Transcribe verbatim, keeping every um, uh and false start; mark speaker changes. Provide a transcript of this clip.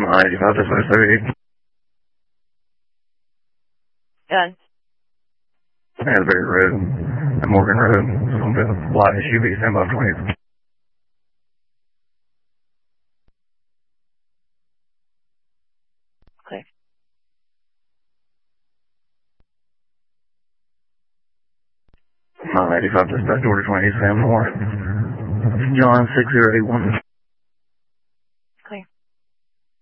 Speaker 1: eighty-five, dispatch thirty-eight.
Speaker 2: Done.
Speaker 1: Asbury Road, Morgan Road, light S U V, stand by twenty.
Speaker 2: Okay.
Speaker 1: nine eighty-five, dispatch order twenty, Sam Moore. John six zero eight one.